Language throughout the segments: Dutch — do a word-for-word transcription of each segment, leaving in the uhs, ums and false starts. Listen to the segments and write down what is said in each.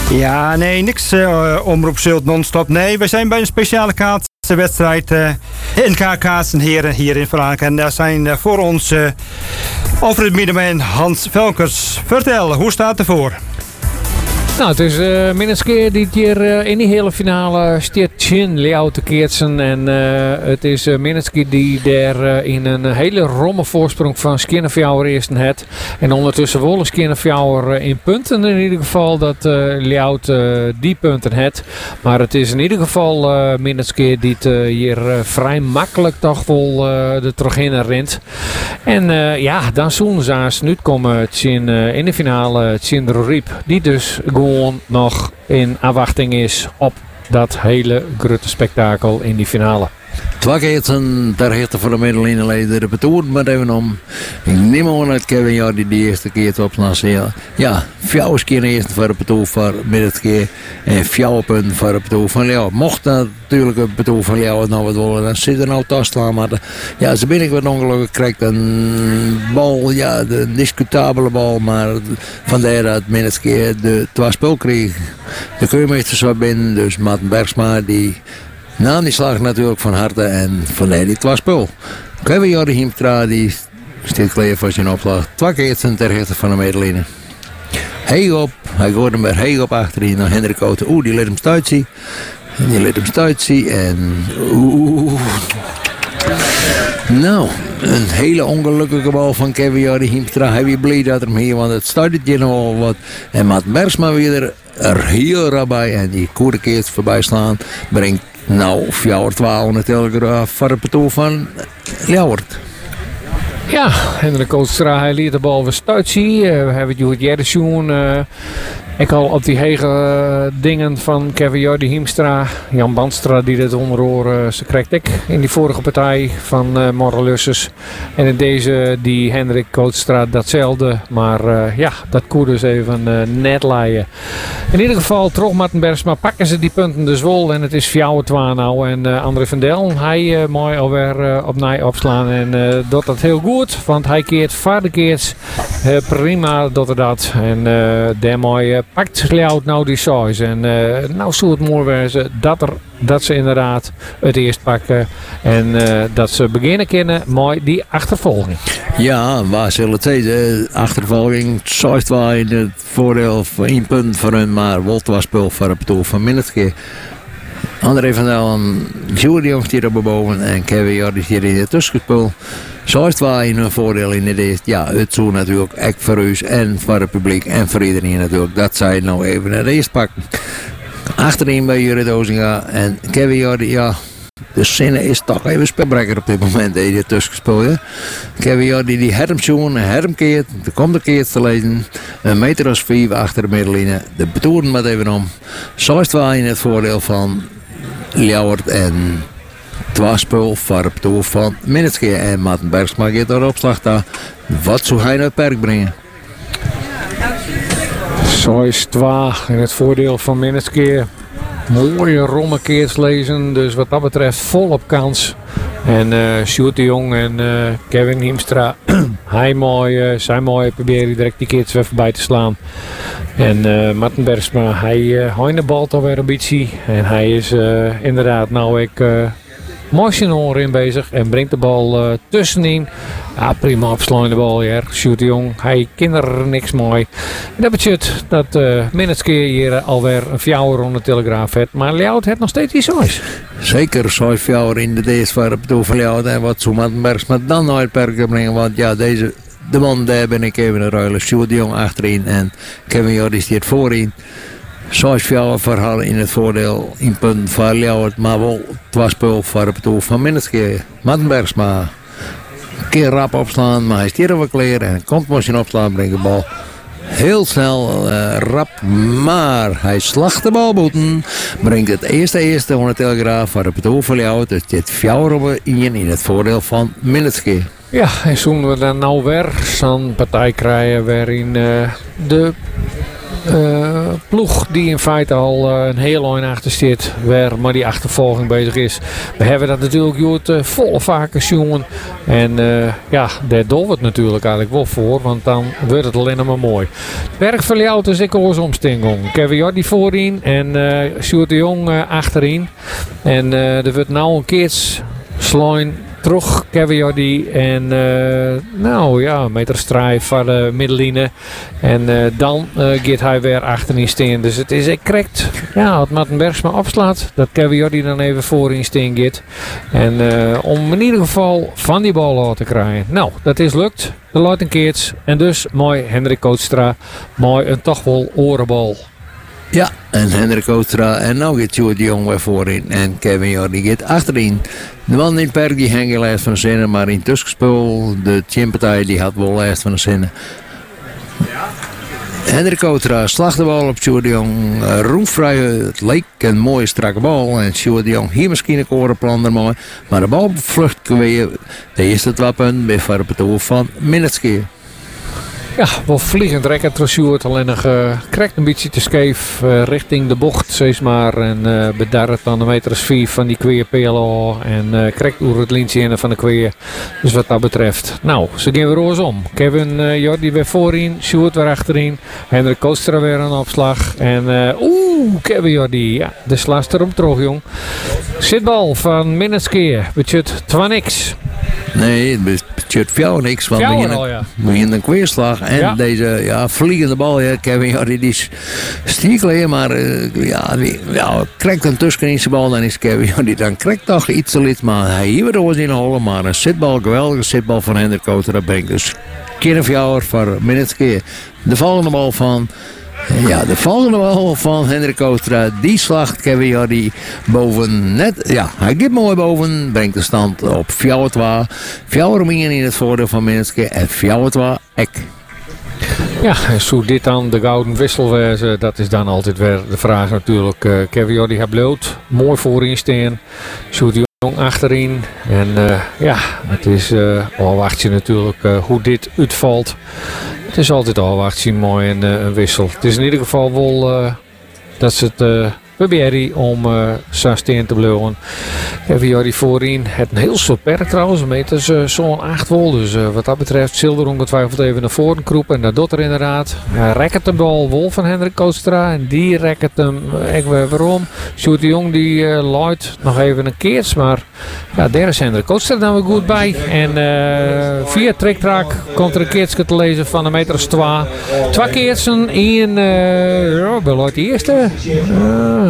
Ja, nee, niks uh, Omroep Zult non-stop. Nee, we zijn bij een speciale kaartwedstrijd. Uh, N K-kaatsen heren hier in Vraag. En daar zijn uh, voor ons uh, Alfred Miedeman, Hans Velkers. Vertel, hoe staat het ervoor? Nou, het is uh, minstens keer dit keer uh, in die hele finale staat Chin Leeuw te keertsen. En uh, het is uh, minstens keer die daar uh, in een hele romme voorsprong van Skinnefjouwer eerst het. En ondertussen wollen Skinnefjouwer uh, in punten in ieder geval dat uh, Leeuw uh, die punten het. Maar het is in ieder geval uh, minstens keer die uh, hier uh, vrij makkelijk toch wel uh, de terugin rent. En uh, ja, dan zullen ze aan nu komen Chin, uh, in de finale Chin Riep. Die dus gewoon nog in afwachting is op dat hele grote spektakel in die finale. Twee keer daar heeft er voor de middelineleden de betoond met even om. Ik neem aan dat Kevin ja die de eerste keer op naar ja, vier keer eerst voor de betoon voor midden keer en vier punten voor de betoon van ja, mocht natuurlijk het betoon van jou nou wat willen, dan zit er nou thuis slaan, maar de, ja, ze ben ik wat ongelukkig krijgt een bal, ja, de discutabele bal, maar vandaar dat midden keer de twee spel kreeg. De keurmeesters wat binnen, dus Maarten Bergsma die na die slag natuurlijk van harte en van die twee spul. Kevin Jordi Hiemstra die staat klaar voor zijn opslag. Twee keer zijn ter rechter van de Medeline. Hij op, hij gooit hem weer hij op achterin naar Hendrik Outen. Oeh, die liet hem stuitzie. En die liet hem stuitzie en oeh. Nou, een hele ongelukkige bal van Kevin Jordi Hiemstra. Hij weer blij dat er hem hier, want het stuit je nog wat. En Maat Bergsma weer er heel rabij en die koerde keert voorbij slaan brengt nou vier twaalf natuurlijk voor het betoel van Ljouwert. Ja, Hendrik Oostra, hij liet de bal weer stuitzie. Uh, we hebben het Jerdezoen. Uh, ik al op die hege uh, dingen van Kevin Jordi Hiemstra. Jan Bandstra die dit onderhoor, uh, ze krijgt ik in die vorige partij van uh, Morrelusses. En in deze die Hendrik Oostra datzelfde. Maar uh, ja, dat kon dus even uh, net laaien. In ieder geval, terug Martin Bergsma pakken ze die punten dus wel. En het is vier twee nou. En uh, André van Del, hij uh, mooi alweer uh, opnieuw opslaan. En uh, dat dat heel goed. Want hij keert vaardig keert. Uh, prima dat er dat. En uh, daar mooi uh, pakt Leeuw nou die size. En uh, nou zou het mooi wezen dat, er, dat ze inderdaad het eerst pakken. En uh, dat ze beginnen kennen mooi die achtervolging. Ja, waar zullen het zijn? De achtervolging zes wel in het voordeel van één punt voor hun. Maar Wolt was spul voor het doel van Minnetke. André van Dalen, Jury heeft hier op boven en Kevin Jordi hier in het tussenspul. Zo is het wel een voordeel in de eerste. Ja, het zou natuurlijk echt voor u en voor het publiek en voor iedereen natuurlijk. Dat zij nou even naar de eerste pakken. Achterin bij Jurrit Ozinga en Kevin Jordi, ja. De zinnen is toch even spelbrekker op dit moment in het tussenspel. Ja. Kevin Jordi die hermsjoen en hermkeert. Er komt een keer te lezen. Een meter als vier achter de middenlijnen. De betoeren met even om. Zo is het wel in het voordeel van Ljouwert en Twaspul voor het doel van Minnetske. En Maarten Bergsma gaat door opslag daar. Wat zou hij naar het perk brengen? Zo is het wel in het voordeel van Minnetske. Mooie rommekeers lezen, dus wat dat betreft volop kans. En uh, Sjoerd de Jong en uh, Kevin Hiemstra, hij mooi, uh, zij mooi proberen direct die keertjes weer voorbij te slaan. En uh, Martin Bergsma, hij uh, houdt de bal toch weer een beetje. En hij is uh, inderdaad nou ik uh, mooi zijn oren in bezig en brengt de bal uh, tussenin. Ja, prima opslaan de bal hier. Sjoerd de Jong, hij kent er niks mooi. En dat betekent dat uh, Minnetske hier uh, alweer een fjouwer rond de Telegraaf heeft. Maar Ljouwert heeft nog steeds die zoiets. Zeker, zo'n fjouwer in de eerste voor het doel van Ljouwert. En wat zou Martin Bergsma dan naar het perk brengen. Want ja, deze, de man daar ben ik even een ruilen. Sjoerd de Jong achterin en Kevin Jordi zit voorin. Zoals fjouwer verhalen in het voordeel in punten voor Ljouwert. Maar wel twee spul voor het doel van Minnetske. Martin Bergsma. Een keer rap opslaan, maar hij is hier over kleren en komt misschien opslaan, brengt de bal heel snel uh, rap, maar hij slacht de bal boeten, brengt het eerste eerste van de Telegraaf voor het doel van Ljouwert. Dus dit fjouwer in in het voordeel van Minnetske. Ja, en zullen we dan nou weer zo'n partij krijgen waarin uh, de uh, ploeg die in feite al uh, een heel lang achter zit, waar maar die achtervolging bezig is. We hebben dat natuurlijk Joert uh, volle vaker jongen. En uh, ja, daar doen we het natuurlijk eigenlijk wel voor, want dan wordt het alleen maar mooi. Werk voor jou is ik oorsomstingong. Kevin Jordi voorin en uh, Sjoerd de Jong uh, achterin. En uh, er wordt nou een keertje slaan terug Kevin Jordi en uh, nou ja, een meter strijd van de middenlijnen. En uh, dan uh, gaat hij weer achterin staan. Dus het is correct. Ja, als Martin Bergsma opslaat, dat Kevin Jordi dan even voorin staan gaat. En uh, om in ieder geval van die bal te krijgen. Nou, dat is lukt. De luidt een keertje. En dus mooi Hendrik Kootstra. Mooi een toch wel orenbal. Ja, en Hendrik Kootstra en nou gaat Sjoerd de Jong weer voorin en Kevin Jordi gaat achterin. De man in Perk die heeft lijst van de zinnen, maar in tussenspel, de teampartij die had wel lijst van de zinnen. Hendrik Kootstra slacht de bal op Sjoerd de Jong, uh, roemvrij, het leek een mooie strakke bal en Sjoerd de Jong hier misschien een korenplander mooi, maar de bal vlucht weer, de eerste wapen bij voor het doel van Minutski. Ja, wel vliegend rekken door Sjoerd. Alleen nog uh, krijgt een beetje te scheef uh, richting de bocht, steeds maar. En uh, bedarret dan de meters vier van die kweer P L O. En uh, krijgt oer het lintje in van de kweer. Dus wat dat betreft. Nou, ze gaan weer roos om. Kevin uh, Jordi weer voorin, Sjoerd weer achterin. Hendrik Kootstra weer een opslag. En uh, oeh, Kevin Jordi. Ja, de slaast erop terug, jong. Zitbal van Minutski. Budget twee niks. Nee, het budget veel niks. Want we al, ja. beginnen een kweerslag. En ja. deze ja, vliegende bal, ja, Kevin Jordi, die is stiekelen, maar uh, ja, die ja, krijgt een tusseninse bal, dan is Kevin Jordi, dan krijgt toch iets te lid, maar hij hier weer in holen, maar een zitbal, geweldige zitbal van Hendrik Kootstra, dat brengt dus keer of jaar voor Minutski. De volgende bal van Ja, de volgende bal van Hendrik Kootstra, die slacht Kevin Jordi boven net. Ja, hij gaat mooi boven, brengt de stand op vier twee. vier Roemien in het voordeel van Minutski en vier twee ek. Ja, en zo dit dan de gouden wissel wezen, dat is dan altijd weer de vraag natuurlijk. Uh, Kevin Jordi heeft bloot, mooi voorin staan, Sjoerd de Jong achterin. En uh, ja, het is uh, al wacht je natuurlijk uh, hoe dit uitvalt. Het is altijd al wacht zien mooi een, uh, een wissel. Het is in ieder geval wel uh, dat ze het uh, proberen om uh, zijn steen te blijven. Kevin Jordi voorin. Het een heel soort perk trouwens. Een meter uh, zo'n acht vol. Dus uh, wat dat betreft Zilder ongetwijfeld even naar voren kroepen. En dat doet er inderdaad. Hij rekt de bal wol van Hendrik Kootstra. En die rekt hem uh, ik weet waarom. Sjoerd de Jong die uh, luidt nog even een keertje. Maar ja, daar is Hendrik Kootstra dan weer goed bij. En uh, via tricktrack komt er een keertje te lezen van een meter twee. Twee keertsen in uh, ja, beluid de eerste. Uh,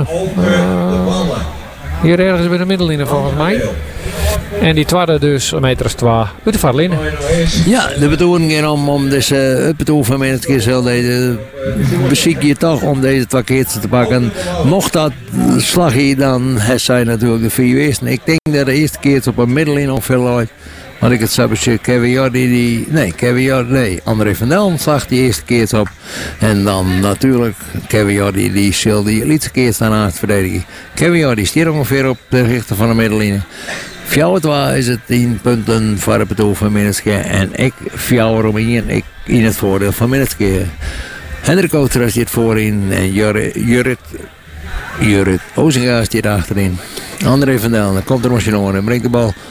Uh, hier ergens bij de middenlijn volgens mij. En die tweede dus een meter twee uit de vaarlijn. Ja, de bedoeling is om, om deze uh, bedoel van mensen zal deze beziek je toch om deze twee keer te pakken. Mocht dat slag je dan het zijn natuurlijk de vier wezen. Ik denk dat de eerste keer op een middenlijn of veel uit. Want ik het zou zeggen, Kevin Jordi die... Nee, Kevin Jordi, nee. André van Delm slag die eerste keer op. En dan natuurlijk Kevin Jordi die zal die laatste keer staan aan het verdedigen. Kevin Jordi stiert ongeveer op de richting van de middenlijn. vier twee is het tien punten voor het bedoel van Minutski. En ik vier Roemien, ik in het voordeel van Minutski. Hendrik Kootstra zit voorin en Jurrit... Jurrit Jurrit Ozinga zit achterin. André van Delm, dan komt er machine en brengt de bal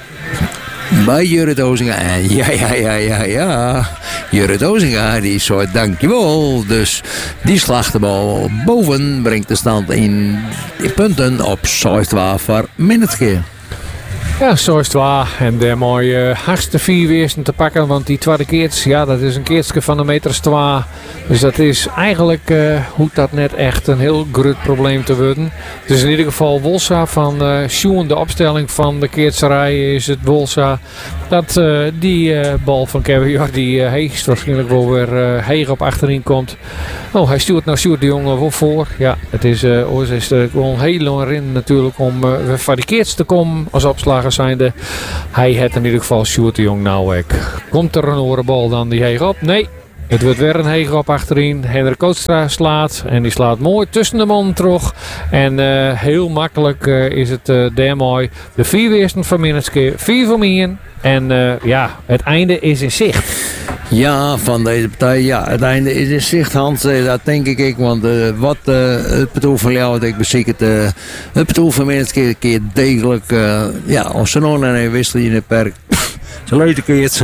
bij Jurrit Ozinga. En ja, ja, ja, ja, ja. Jurrit Ozinga, die soort dankjewel. Dus die slacht de bal boven, brengt de stand in punten op zes twee voor Minutski. Ja, zo is het waar. En de mooie uh, hardste vier weersen te pakken. Want die tweede keertje, ja, dat is een keertje van een meter twee. Dus dat is eigenlijk, uh, hoeft dat net echt een heel groot probleem te worden. Dus in ieder geval Wolsa van uh, Sjoen, de opstelling van de keertserij is het Wolsa. Dat uh, die uh, bal van Kevin Jordi uh, heegst waarschijnlijk wel weer uh, heeg op achterin komt. Oh, hij stuurt nou Sjoerd de Jong wel voor. Ja, het is, uh, oh, is uh, wel heel lang in natuurlijk om uh, voor de keertje te komen als opslager zijnde. Hij heeft in ieder geval Sjoerd de Jong nou ook. Komt er een orenbal dan die heeg op? Nee. Het wordt weer een heeg op achterin. Hendrik Kootstra slaat. En die slaat mooi tussen de man terug. En uh, heel makkelijk uh, is het uh, daar mooi. De vier weersten van Minutski. Vier van mij. En uh, ja, het einde is in zicht. Ja, van deze partij. Ja, het einde is in zicht, Hans. Dat denk ik. ik want uh, wat uh, het bedoel van jou, ik beziek het. Uh, het bedoel van mensen een keer degelijk. Uh, ja, als ze nog naar een wissel in het perk. Ze leuten keert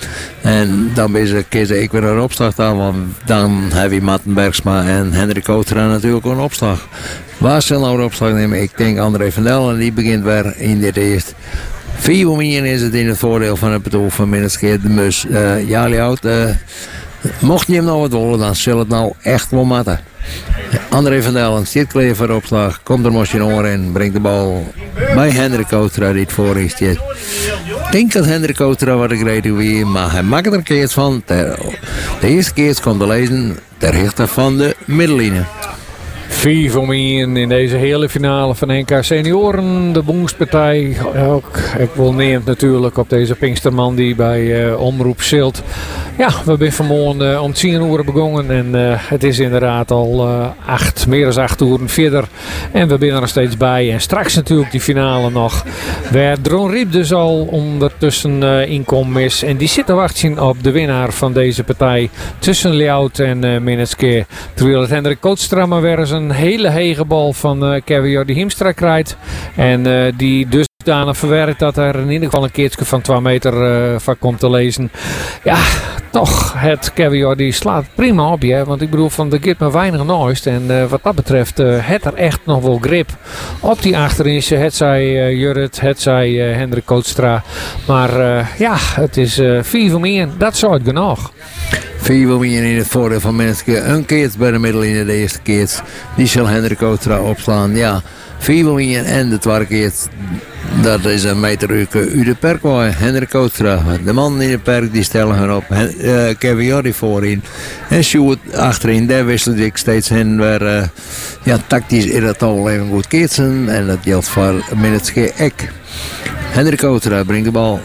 en dan ben ze kiezen ik weer een opslag aan. Want dan heb je Matten Bergsma en Hendrik Otra natuurlijk een opslag. Waar ze nou een opslag nemen? Ik denk André van Dellen. Die begint weer in dit eerst. Vier miljoen is het in het voordeel van het bedoel van Minneskeer de Mus. Uh, Jali Hout, uh, mocht je hem nou wat willen, dan zal het nou echt wel matten. André van Dellen zit klaar voor opslag. Komt er mosje over in, brengt de bal bij Hendrik Otra die het voor is. Ik denk dat Hendrik Otra wat ik reed weer, maar hij maakt er een keer van. Ter, de eerste keer komt te lezen ter rechter van de middenlijn. Vier voor mij in deze hele finale van N K Senioren. De Bongspartij. Ook, ik wil neemt natuurlijk op deze Pinksterman die bij uh, Omroep Zilt. Ja, we zijn vanmorgen uh, om tien uur begonnen. En uh, het is inderdaad al uh, acht, meer dan acht uur verder. En we zijn er nog steeds bij. En straks natuurlijk die finale nog. Waar Dron Riep dus al ondertussen uh, inkomen is. En die zit te wachten op de winnaar van deze partij. Tussen Ljout en uh, Minneskeer. Terwijl het Hendrik Kootstra maar weer eens een hele hege bal van uh, Kevin Jordi Hiemstra krijgt. En uh, die dus daarna verwerkt dat er in ieder geval een keertje van twee meter uh, van komt te lezen. Ja, toch, het Kevin Jordi slaat prima op je. Want ik bedoel, van de git maar weinig nooit. En uh, wat dat betreft, uh, het er echt nog wel grip op die achterin. Het zij uh, Jurrit, het zij uh, Hendrik Kootstra. Maar uh, ja, het is uh, vier voor meer. Dat zou het genoeg. Vier wil meer in het voordeel van mensen. Een keer bij de middenlijn de eerste keer. Die zal Hendrik Otra opslaan. Ja, vier wil meer en de tweede keer. Dat is een meter uit de perk. Hendrik Otra. De man in de perk die stellen hen op. Uh, Kevin Jordi voorin. En Sjoerd achterin. Daar wisselde ik steeds heen. Waar uh, ja, tactisch is dat al even goed keertsen. En dat geldt voor Minutske Ek. Hendrik Otra brengt de bal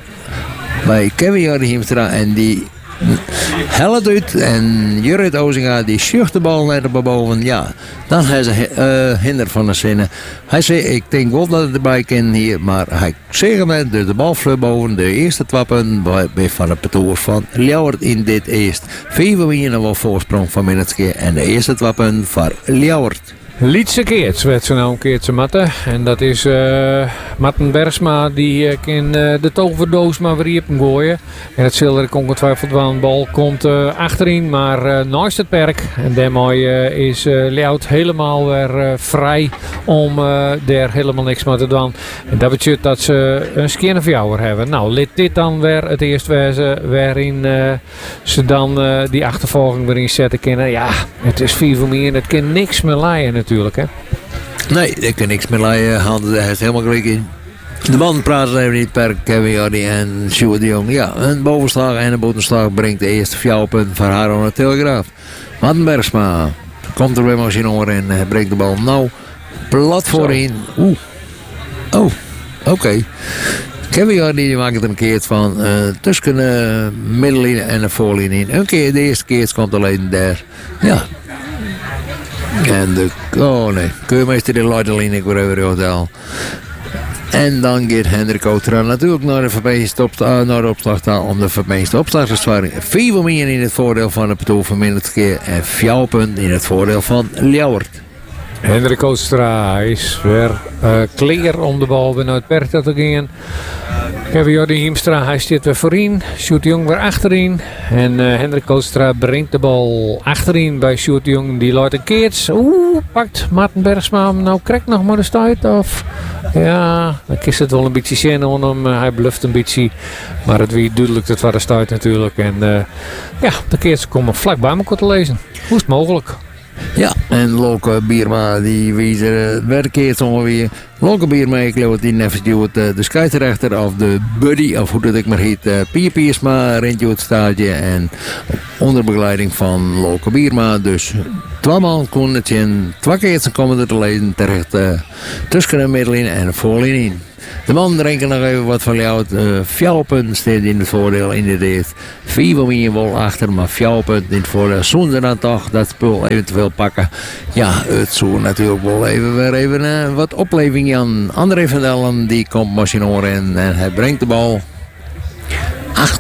bij Kevin Jordi Hiemstra. En die helpt uit en Jurrit Ozinga die schucht de bal naar de boven. Ja, dan heeft ze uh, hinder van de zinnen. Hij zei, ik denk wel dat het erbij kan hier, maar hij zegt met de, de bal vlucht boven. De eerste twappen bij van het petoer van Ljouwert in dit eerst. Vier winnen wel voorsprong van Minutske en de eerste twappen van Ljouwert. Lietse keerts werd ze nou een keertje matten. En dat is uh, Matten Bergsma die uh, kan uh, de toverdoos maar weer op hem gooien. En het zilder ongetwijfeld wel een bal komt uh, achterin, maar uh, naast het perk. En daarmee uh, is uh, Ljout helemaal weer uh, vrij om uh, daar helemaal niks meer te doen. En dat betekent dat ze een skinnervjouwer hebben. Nou, liet dit dan weer het eerste wezen waarin uh, ze dan uh, die achtervolging weer inzetten kunnen. Ja, het is vier voor mij en het kan niks meer laaien natuurlijk, hè? Nee, ik kan niks meer laaien. Handen, daar heeft helemaal gelijk in. De man praat even niet per Kevin Jordi en Sjoerd de Jong. Ja, een bovenslag en een bovenslag brengt de eerste fjouwpunt van haar aan de Telegraaf. Matten Bergsma komt er bij machine over en hij brengt de bal nou plat voorin. Oeh. Oh, oké. Okay. Kevin Jordi die maakt er een keer van uh, tussen de uh, middenlijn en de voorlijn in. Een keer, de eerste keer komt alleen daar. Ja. En de, oh nee, keurmeester die leidt alleen ik weer over het hotel. En dan gaat Hendrik Otra natuurlijk naar de vermeeste op, uh, naar de opslag staan om de vermeeste opslag te zwaren. Vier miljoen in het voordeel van de Petoel van Minneskeer en vier punten in het voordeel van Ljouwert. Hendrik Oostra is weer uh, klaar om de bal weer naar het perk te gaan. Kevin Jordi Hiemstra, hij zit weer voorin. Sjoerd de Jong weer achterin. En uh, Hendrik Oostra brengt de bal achterin bij Sjoerd de Jong. Die laat een keertje. Oeh, pakt Matten Bergsma hem nou krijgt nog maar de stuit. Of ja, dan is het wel een beetje zin aan hem. Uh, hij bluft een beetje. Maar het wie duidelijk dat was de stuit natuurlijk. En uh, ja, de keertjes komen vlak bij elkaar te lezen. Hoe is het mogelijk? Ja, en Loke Bierma die wezen werkeert ongeveer. Loke Bierma, ik geloof dat die nevens duwt de scheidsrechter of de buddy, of hoe dat ik maar heet, uh, Pier Piersma rent je het stadion en onder begeleiding van Loke Bierma. Dus twee man kon het in twee keer komen er te lezen terecht uh, tussen de middenlijn en de voorlijn in. De man drinken nog even wat van jou. Uh, vier punten staat in het voordeel in de deed. Vier van mij wel achter, maar vier punten in het voordeel. Zonder dan toch dat spul eventueel pakken. Ja, het zou natuurlijk wel even weer even uh, wat opleving aan. André van Dellen die komt machine en, en hij brengt de bal. Acht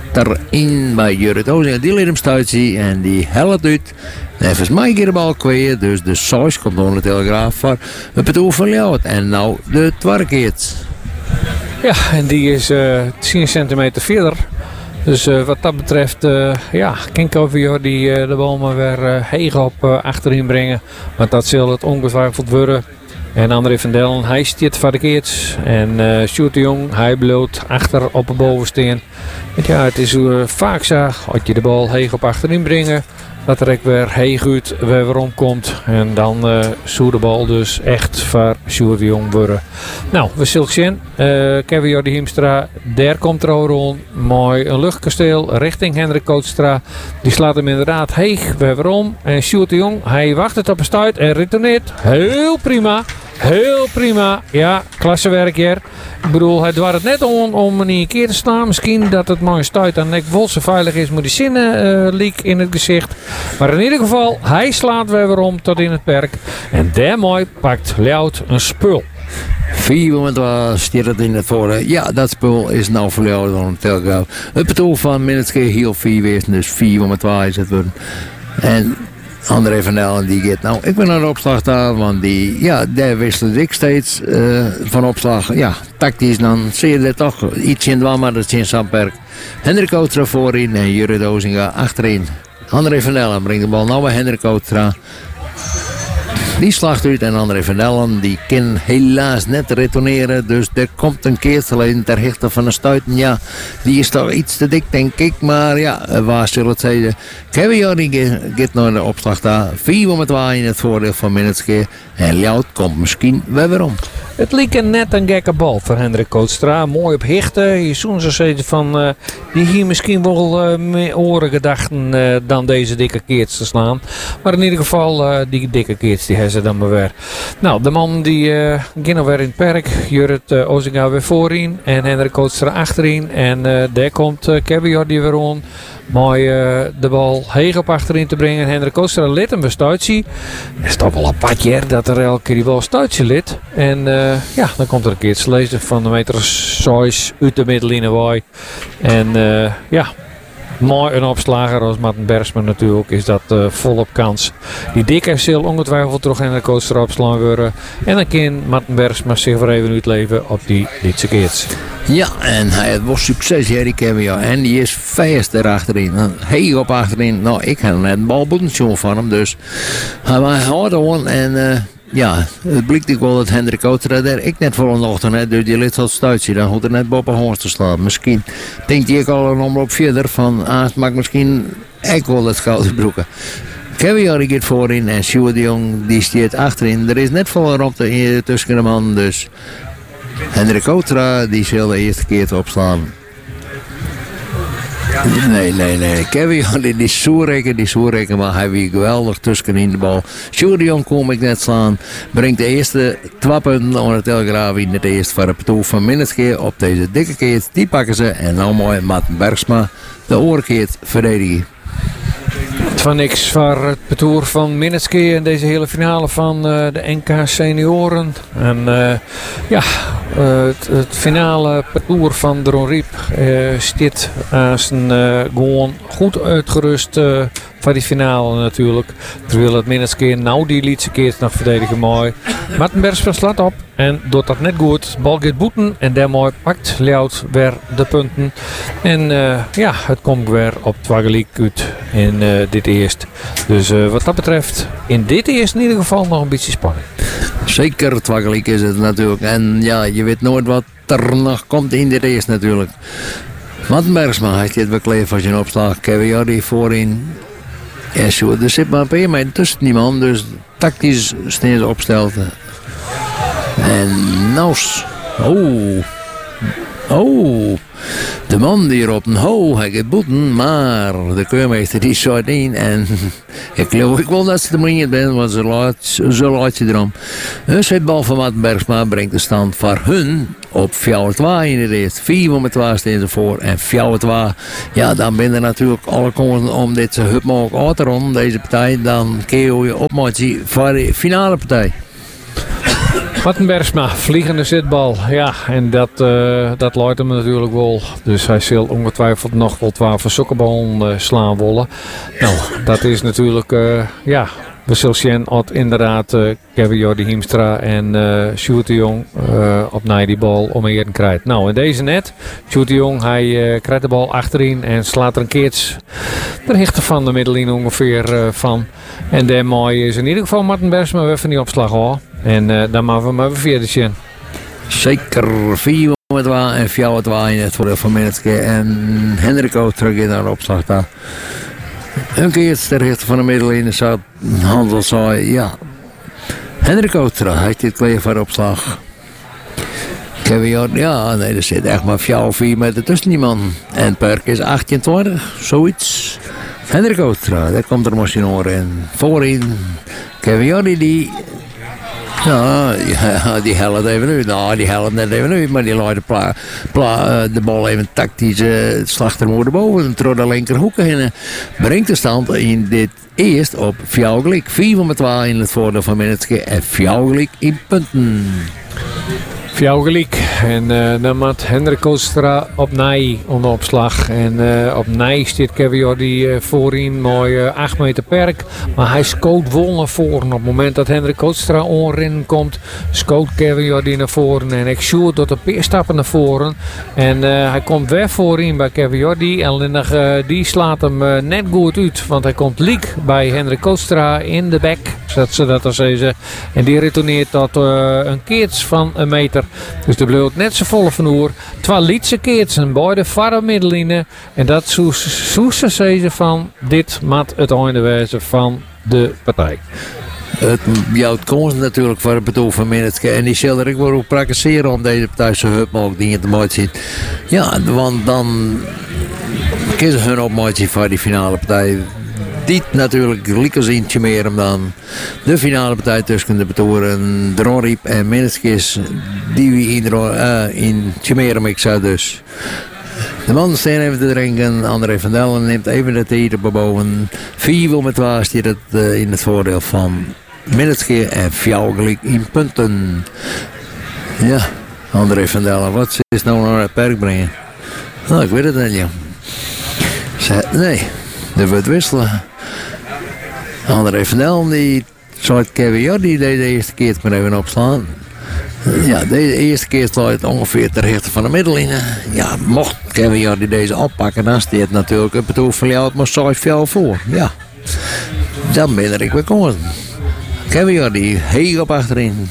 achterin bij Jurrit Ozinga. Die liet hem stuitje en die helpt uit. En volgens mij keer de bal kwijt. Dus de Sois komt door de Telegraaf voor het doel van Ljouwert. En nou de Twarkeert. Ja, en die is uh, tien centimeter verder. Dus uh, wat dat betreft, uh, ja, Kinkovior die uh, de bal maar weer uh, heeg op uh, achterin brengen. Want dat zal het ongetwijfeld worden. En André van Dellen, hij stiert verkeerd. En uh, Sjoerd de Jong, hij bloot achter op de bovensteen. En ja, het is uh, vaak zo, als je de bal heeg op achterin brengen, dat er ook weer heeg uit weer waarom komt. En dan uh, zou de bal dus echt voor Sjoerd de Jong worden. Nou, we zullen zien. Uh, Kevin Jordi Hiemstra, daar komt er al rond. Mooi een luchtkasteel richting Hendrik Kootstra. Die slaat hem inderdaad heeg weer waarom. En Sjoerd de Jong, hij wacht het op een stuit en retourneert. Heel prima. Heel prima. Ja, klassewerk hier. Ik bedoel, hij dwaart het net om, om een keer te staan. Misschien dat het maar een stuit aan Nick Wolse veilig is. Moet die zinnen uh, leak in het gezicht. Maar in ieder geval, hij slaat weer om tot in het perk. En daarmee pakt Ljout een spul. Vier momenten was het in het voordeel. Ja, dat spul is nou voor jou dan een Telegraaf. Het bedoel van Minutke heel vier wees. Dus vier momenten is het worden. En André van Dellen die gaat nou, ik ben naar de opslag daar, want die, ja, daar wisselde ik steeds uh, van opslag. Ja, tactisch dan zie je dat toch ietsje in het maar dat is in Sandberg. Hendrik Kootstra voorin en Jurrit Ozinga achterin. André van Dellen brengt de bal nou bij Hendrik Kootstra. Die slacht uit en André van Dellen die kan helaas net retourneren. Dus er komt een keertje alleen ter hichte van de stuiten. Ja, die is toch iets te dik denk ik. Maar ja, waar zullen het zeggen. Kevin Jordi gaat naar de opslag daar. vier met twee in het voordeel van Minutke. En Ljout komt misschien weer weer om. Het leek net een gekke bal voor Hendrik Kootstra. Mooi op hichte. Je zoen zo zeggen van uh, die hier misschien wel uh, meer oren gedachten uh, dan deze dikke keerts te slaan. Maar in ieder geval uh, die dikke keerts die hebben ze dan maar weer. Nou, de man die uh, ging alweer in het perk. Jurrit uh, Ozinga weer voorin. En Hendrik Kootstra achterin. En uh, daar komt uh, Kevin Jordi weer on. Mooi uh, de bal heeg op achterin te brengen. Hendrik Kootstra liet hem bij stuitsie. Het is toch wel apart hier dat er elke keer die bal stuitsie liet. En uh, ja, dan komt er een keer het lezen van de meter zes uit de middenlijn. En uh, ja, mooi een opslager als Martin Bergsma natuurlijk is dat uh, volop kans. Die dikke zal ongetwijfeld terug Hendrik Kootstra opslaan worden. En dan kan Martin Bergsma zich voor even uitleven op die Lietse keerts. Ja, en hij was succes hier, die Kevin. Ja. En die is vijfst erachterin. Heeg op achterin. Nou, ik had net een balboetensjoen van hem, dus hij was hard on. En uh, ja, het blijkt ook wel dat Hendrik Kootstra daar ik net voor een ochtend had. Dus die liet wat stuitje. Dan had er net Bob Hoorns te slaan. Misschien denkt hij ook al een omloop verder van, ah, het maakt misschien ik wel het gouden broeken. Kevin Jordi gaat voorin en Sjoerd de Jong die staat achterin. Er is net volle ruimte tussen de man, dus Hendrik Kootstra die zal de eerste keer opslaan. Nee, nee, nee. Kevin Jordi die soerrekken, die soerrekken, maar hij weer geweldig tussen in de bal. Sjoerd de Jong kom ik net slaan. Brengt de eerste twee punten aan de Telegraaf in het eerste voor het doel van Minutke op deze dikke keert. Die pakken ze en nou mooi Martin Bergsma de oorkeert verdedigen. Van niks voor het betoer van Minutke in deze hele finale van uh, de N K senioren. En uh, ja, uh, het, het finale betoer van Dron Riep uh, staat als een uh, gewoon goed uitgerust uh, voor die finale natuurlijk. Terwijl het Minutke nou die lietse keer nog verdedigen mooi. Martin Bergsma slaat op en doet dat net goed. Bal gaat boeten en daarmee pakt Ljout weer de punten. En uh, ja, het komt weer op Twageliek uit in uh, dit eerst. Dus uh, wat dat betreft, in dit eerst in ieder geval nog een beetje spanning. Zeker, Twageliek is het natuurlijk. En ja, je weet nooit wat er nog komt in dit eerst natuurlijk. Martin Bergsma heeft dit bekleed van zijn opslag. Kevin Jordi voorin. Ja, zo, er zit maar een paar meter tussen die man. Dus tactisch steen ze opstelt. En nou, oh, oh, de man die er op een ho, hij gaat boeten, maar de keurmeester die zat in en ik geloof ik wel dat ze de manier bent, want ze laat, ze laat je erom. Dus het bal van Martin Bergsma brengt de stand voor hun op vier twee in het eerste. vier met twee staan ze voor en vier twee. Ja, dan ben er natuurlijk alle kansen om dit zo goed mogelijk uit te ronden, deze partij. Dan kun je opmaatje voor de finale partij. Martin Bergsma, vliegende zitbal. Ja, en dat, uh, dat luidt hem natuurlijk wel. Dus hij zal ongetwijfeld nog wel twaalf sokkerbal uh, slaan willen. Nou, dat is natuurlijk, uh, ja... We zullen zien dat inderdaad uh, Kevin Jordi Hiemstra en uh, Sjoerd de Jong uh, op naar die bal om eerder krijgt. Nou, in deze net, Sjoerd de Jong, hij uh, krijgt de bal achterin en slaat er een keertje de rechter van de middenlijn ongeveer uh, van. En daarmee is in ieder geval Martin Bergsma weer van die opslag hoor. En uh, dan maken we maar weer verder zien. Zeker vier met waar en vier met waar in het voordeel van Minutke. En Hendrik ook terug in naar de opslag daar. Een keer de rechter van de middenlijn zat Handel zei, ja, Hendrik Outra, hij heeft dit kleed voor de opslag. Kevin Jordi, ja, nee, er zit echt maar vier of vier meter tussen die man. En Perk is achtentwintig, zoiets. Hendrik Outra, daar komt er machine in. Voorin, Kevin Jordi, die... Ja, ja, die helpt even uit. Nou, die helpt net even uit, maar die laat de, pla, pla, de bal even tactisch uh, slachter boven en door de linkerhoek heen. Brengt de stand in dit eerst op vier gelijk. vier met twee in het voordeel van Minutke en vier gelijk in punten. vier gelijk. En uh, dan moet Hendrik Koostra op Nij onder opslag. En uh, op Nij staat Kevin Jordi uh, voorin mooi uh, acht meter perk. Maar hij scoot wel naar voren. Op het moment dat Hendrik Koostra onrennen komt, scoot Kevin Jordi naar voren. En ik Sjoerd doet een paar stappen naar voren. En uh, hij komt weer voorin bij Kevin Jordi. En uh, die slaat hem uh, net goed uit. Want hij komt leak bij Hendrik Koostra in de bek. Zodat ze dat al zeggen. En die retourneert tot uh, een keerts van een meter. Dus de bloed net zo vol van oer. Twee lietse keertsen bij de varre middenlijnen. En dat zoest ze zeggen van dit mat het einde wezen van de partij. Het jouwt kans natuurlijk voor het bedoel van Minutke. En die zal er ook wel op praktiseren om deze partij zo hut mogelijk dingen te mooi zien. Ja, want dan kiezen hun op mooi zien voor die finale partij. Dit natuurlijk liekers in Tjemerum dan. De finale partij tussen de betoren Dronriep en Minutke die we in, uh, in Tjemerum ik zou dus. De man staan even te drinken. André van Dellen neemt even de thee erboven. Vier wil met waar staat het uh, in het voordeel van Minutke en vier gelijk in punten. Ja, André van Dellen, wat is nou naar het perk brengen? Nou, ik weet het niet, ja. Nee, dat wordt wisselen. André van Dellen die zou Kevin Jordi deze eerste keer maar even opslaan. Ja, deze eerste keer slaat ongeveer ter rechter van de middenlijn. Ja, mocht Kevin Jordi deze oppakken, dan staat het natuurlijk op het hoofd van jou, het maar zo veel voor. Ja, dan ben ik weer komen. Kevin Jordi, heeg op achterin.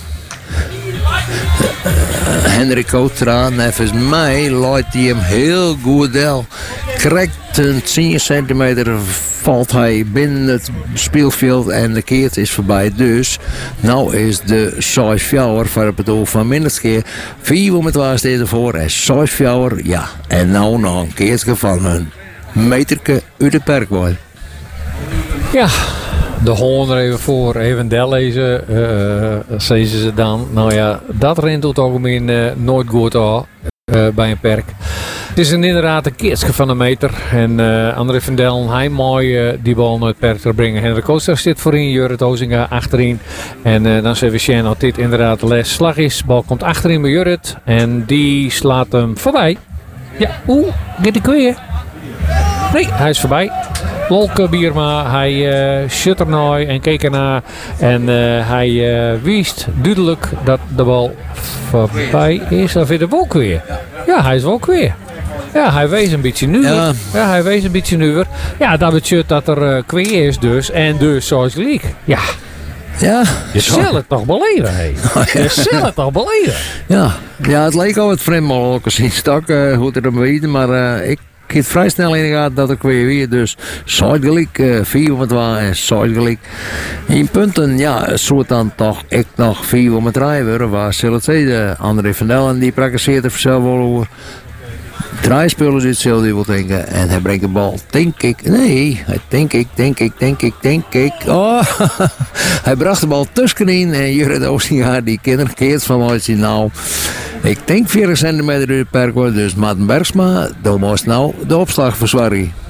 Uh, Hendrik Koutra, nevens mij, laat hij hem heel goed del. Krijgt een tien centimeter valt hij binnen het speelveld en de keert is voorbij. Dus nou is de zes vier voor het bedoel van Minutke. vier met waar steeds ervoor en zes vier. Ja, en nou nog een keertje van een meterke uit de perkwoord. Ja. De hoorn er even voor, even del lezen, uh, zeggen ze dan. Nou ja, dat rent tot algemeen uh, nooit goed aan uh, bij een perk. Het is een, inderdaad een keertje van een meter. En uh, André van Dellen, hij mooi uh, die bal naar het perk te brengen. Hendrik Koostra zit voorin, Jurrit Ozinga achterin. En uh, dan zeggen we zien dat dit inderdaad de les slag is. De bal komt achterin bij Jurrit en die slaat hem voorbij. Ja, oeh, gaat ik weer? Nee, hij is voorbij. Lolke Bierma, hij uh, shut ernaar en keek ernaar. En uh, hij uh, wist duidelijk dat de bal voorbij is. Dan vindt de bal weer. Ja, hij is wel weer. Ja, hij wees een beetje nuwer. Ja. ja, hij wees een beetje nuwer. Ja, dat betekent dat er uh, kweer is dus. En dus zoals gelijk. Ja. Ja. Je zal het toch beleven, hé. Je zal het toch beleven. Ja. Ja, het leek al wat vreemd mogelijk als in stak, uh, hoe het er weten. Maar uh, ik Ik heb vrij snel in de gaten dat ik weer weer dus Zuidgelijk, uh, vier met waar en Zuidgelijk. In punten, ja, soort dan toch ik nog vier met rijden. Waar zal het zijn? André van Dellen die praktiseert er zelf wel over. Draaispullen zit zelf die wil denken. En hij brengt de bal, denk ik. Nee, hij denk ik, denk ik, denk ik, denk ik. Oh, hij bracht de bal tussenin. En Jurrit Oostinga, die kinderen keert van mij zien. Nou, ik denk veertig centimeter uit het perk wordt. Dus Martin Bergsma, dan moest nou de opslag verzwarren.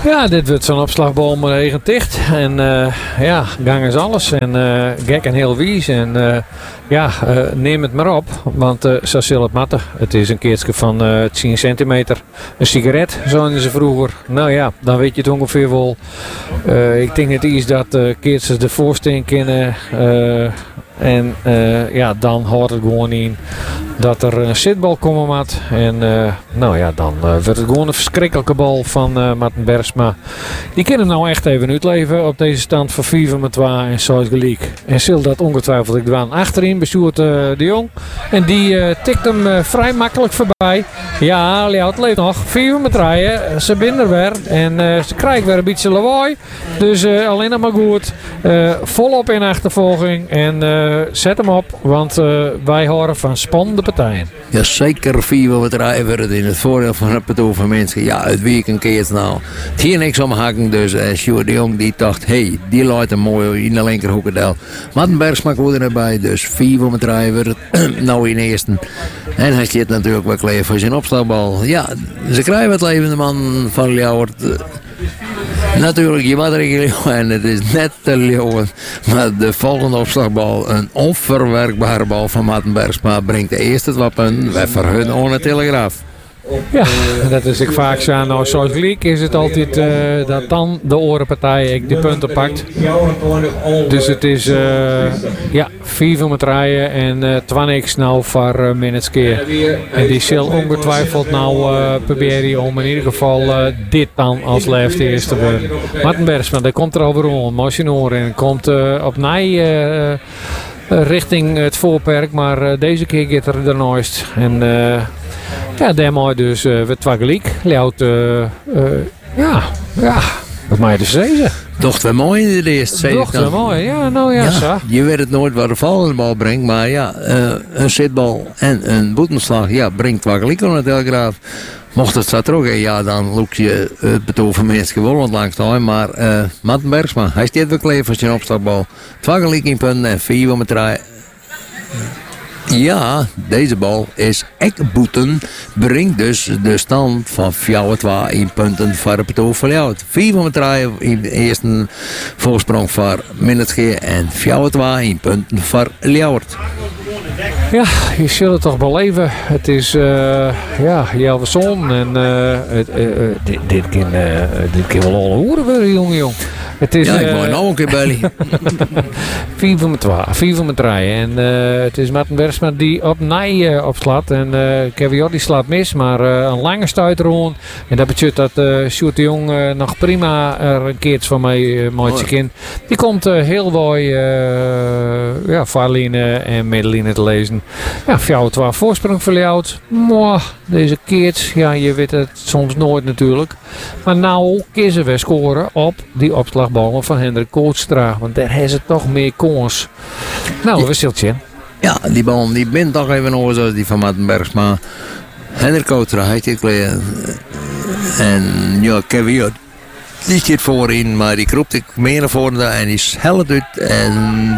Ja, dit wordt zo'n opslagbal met eigen dicht. En uh, ja, gang is alles. En uh, gek en heel wies. En uh, ja, uh, neem het maar op. Want uh, zo zal het matten. Het is een keertje van uh, tien centimeter. Een sigaret, zouden ze vroeger. Nou ja, dan weet je het ongeveer wel. Uh, ik denk het is dat uh, keertjes de voorsteen kennen. Uh, En uh, ja, dan hoort het gewoon in dat er een zitbal komen moet. En uh, nou ja, dan uh, wordt het gewoon een verschrikkelijke bal van uh, Martin Bergsma. Die kan hem nou echt even uitleven op deze stand van vier met twee en zes gelijk. En zul dat ongetwijfeld ik dwaan achterin bestuurt uh, de Jong. En die uh, tikt hem uh, vrij makkelijk voorbij. Ja, Ljout leeft nog. vier met rijden. Ze binden weer. En uh, ze krijgen weer een beetje lawaai. Dus uh, alleen nog maar goed. Uh, volop in achtervolging. En uh, zet hem op. Want uh, wij horen van spannende partijen. Ja, zeker vier met rijden wordt in het voordeel van het partij van mensen. Ja, het weekend keert nou. Het hier niks omhakken. Dus uh, Sjoerd de Jong die dacht, hey, die laat hem mooi in de linkerhoekendel. Martin Bergsma wordt erbij. Dus vier met rijden wordt het nou in eerste. En hij zit natuurlijk wel klaar voor zijn opslagbal. Ja, ze krijgen het levende man van Ljouwert. Uh, natuurlijk, je wat er en het is net te leeuwen. Maar de volgende opslagbal, een onverwerkbare bal van Martin Bergsma, brengt de eerste twee punten weg voor hun onder Telegraaf. Ja, dat is ik vaak zo. Nou, zoals gelijk is het altijd uh, dat dan de orenpartij ik die punten pakt. Dus het is uh, ja, vier van het rijden en uh, twintig nou voor uh, minutes keer. En die zal ongetwijfeld nou uh, proberen om in ieder geval uh, dit dan als laatste eerste te worden. Martin Bergsma, daar komt er alweer om. Motionoor en komt uh, op nij uh, uh, richting het voorperk, maar uh, deze keer gaat er de nooist. En uh, ja, daarmee dus uh, weer twee gelijk. Ljout, uh, uh, ja, ja, wat mag je dus zeggen? Toch wel mooi in de eerste. Toch wel mooi, ja, nou ja, ja zo. Je weet het nooit waar de volgende bal brengt, maar ja, uh, een zitbal en een boetenslag, ja, brengt twee gelijk aan de Telegraaf. Mocht het zo terug, ja, dan loop je het betoog van mensen gewoon langs de heen. Maar uh, Martin Bergsma, hij staat wel klaar voor zijn opstartbal. Twee gelijk in punten en vier met draaien. Ja, deze bal is ekboeten. Brengt dus de stand van vier twee in punten voor het betoog van Ljouwert. vier met draaien in de eerste voorsprong voor Minnesgeer en vier twee in punten voor Ljouwert. Ja, je zult het toch beleven. Het is, uh, ja, Jelverson en uh, het, uh, uh, dit, dit kan, uh, dit kan wel alle horen worden, jongen, jong. Het is, ja, ik uh, moet nou een keer belly. vier van mijn twee, vier van mijn drie. En uh, het is Martin Bergsma die op nij uh, opslaat. En uh, Kevin Jord die slaat mis, maar uh, een lange stuiter rond. En dat betekent dat uh, Sjoerd de Jong uh, nog prima er een keertje van mij uh, mooitje kind. Die komt uh, heel mooi uh, ja, voorlijnen en middenlijnen te lezen. Ja, vier twee voorsprong voor Ljout. Mwah, deze keertje, ja, je weet het soms nooit natuurlijk. Maar nou kiezen we scoren op die opslagballen van Hendrik Koortstra. Want daar heeft het toch meer kans. Nou, ja. We zullen zien. Ja, die bal die bent toch even over zoals die van Martin Bergsma. Hendrik Koortstra heeft dit geleden. En ja, Kevin Jord, die zit voorin, maar die kropt ik meer naar voren en die helpt uit. En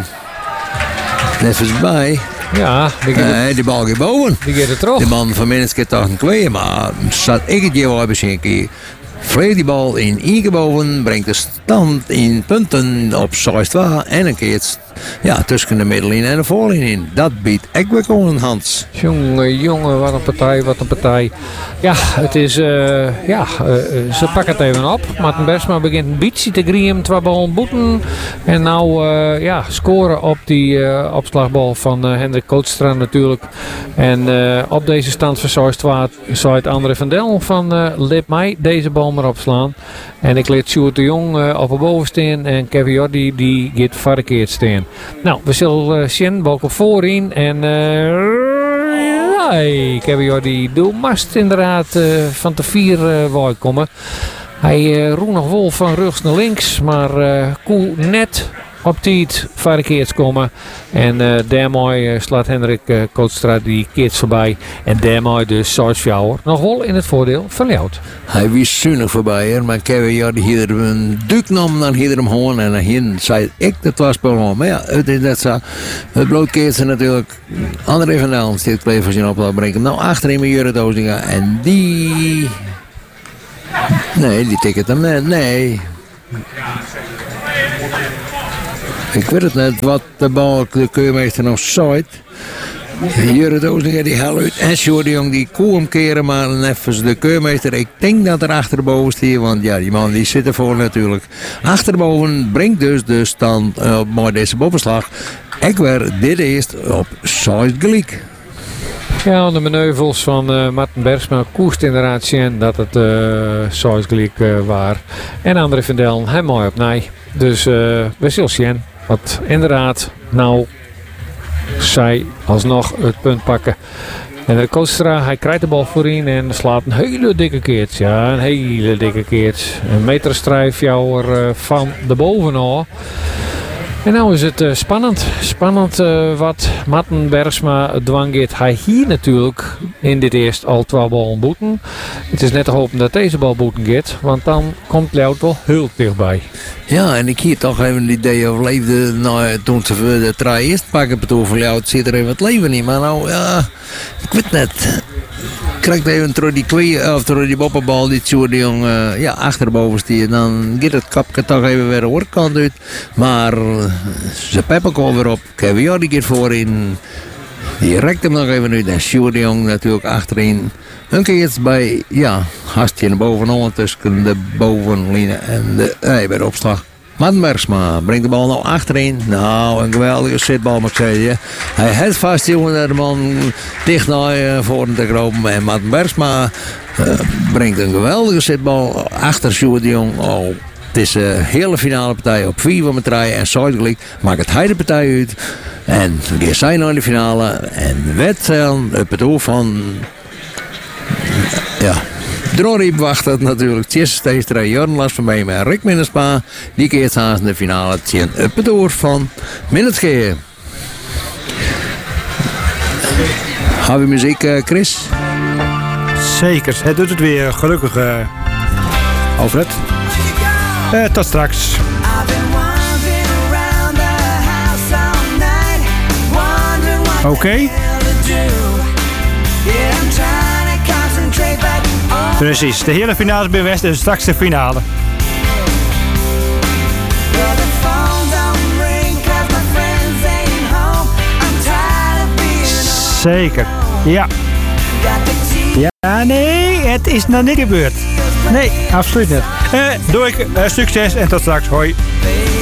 even bij. Ja, die, nee, die bal gaat boven. Die gaat er terug. De man van Minneskeer toch een kweeën, maar zat ik het je wel hebben zien. Vleeg die bal in ingeboven, brengt de stand in punten op zes twee en een keer ja, tussen de middenlijn en de voorlijn in. Dat biedt echt wel gewoon Hans. Jongen, jongen, wat een partij, wat een partij. Ja, het is, uh, ja, uh, ze pakken het even op. Martin Bergsma begint een beetje te grieën, twee ballen boeten. En nou, uh, ja, scoren op die uh, opslagbal van uh, Hendrik Koortstra natuurlijk. En uh, op deze stand van zes twee zou het André van Del van uh, Lip mij deze bal maar opslaan. En ik laat Sjoerd de Jong uh, op de boven staan en Kevin Jordi die gaat verkeerd staan. Nou, we zullen uh, zien welke voorin en uh, hey, Kevin Jordi doe mast inderdaad uh, van te vier uh, wou komen. Hij uh, roept nog wel van rechts naar links, maar uh, koel net op tijd verkeerd komen. En uh, daarmee uh, slaat Hendrik uh, Koortstra die keert voorbij. En daarmee dus zes vier nog wel in het voordeel van Ljout. Hij wist zuinig voorbij, hè? Maar Kevin Jord hier een duk nam, dan hier hem gewoon en dan zei ik dat was spel. Maar ja, het is net zo. Het blootkeert ze natuurlijk. André van Dalen steekt Klevers in op brengen. Nou, achterin met Jurre Dozinga en die Nee, die ticket hem net. Nee. Ik weet het net wat de bal, de keurmeester nog zei. Jurre Dozinger die hel uit. En Sjoerd de Jong die koe omkeren, maar dan even de keurmeester. Ik denk dat er achterboven stier, want ja, die man die zit ervoor natuurlijk. Achterboven brengt dus de stand uh, bij deze boppenslag. Ik werd dit eerst op zes gelijk. Ja, de manoeuvres van uh, Martin Bergsma koest inderdaad zien dat het zes gelijk uh, was. En André van Dellen, hij mooi op nee. Dus uh, we zullen zien wat inderdaad nou zij alsnog het punt pakken. En de Koostra, hij krijgt de bal voorin en slaat een hele dikke keert. Ja, een hele dikke keert. Een meterstrijfjouwer uh, van de bovenal. En nou is het uh, spannend. Spannend uh, wat Martin Bergsma dwangeert. Hij hier natuurlijk in dit eerst al twee ballen boeten. Het is net te hopen dat deze bal boeten gaat. Want dan komt Leeuw wel heel dichtbij. Ja, en ik hier toch even een idee over leefde. Nou, toen ze de trein eerst pakken bedoel van Leeuw, zit er even het leven niet. Maar nou, ja, ik weet net. Krijgt even door die twee, of door die boppenbal, die Sjoerd de Jong uh, ja, achterboven stiert. Dan gaat het kapje toch even weer de hoorkant uit. Maar uh, ze peppen komen weer op. Kevin Jordi gaat voorin. Die rekt hem nog even uit. En Sjoerd de Jong natuurlijk achterin. Een keer bij, ja, hartje naar bovenal tussen de bovenlijnen en de, nee, bij de opslag. Martin Bergsma brengt de bal nou achterin. Nou, een geweldige zitbal moet ik zeggen. Hij heeft vast jongen de man dicht naar uh, voren te kropen. En Martin Bergsma uh, brengt een geweldige zitbal achter Sjoerd de Jong. Oh, het is een hele finale partij op vier van drie en Zuidelijk maakt het hij de partij uit. En we zijn naar de finale. En de wedstrijd op het oor van... Ja... Droriep wacht het natuurlijk. Tjesse steeds drie Jordan Lars van mij met Rick Minnespa. Die keert haast in de finale. Tjen op het oor van Minnesgeer. Hebben we muziek, uh, Chris? Zeker, het doet het weer. Gelukkig, uh, Alfred. Uh, tot straks. Oké. Okay. Precies, de hele finale bij West en straks de finale. Zeker, ja. Ja, nee, het is nog niet gebeurd. Nee, absoluut niet. Uh, doe ik uh, succes en tot straks, hoi.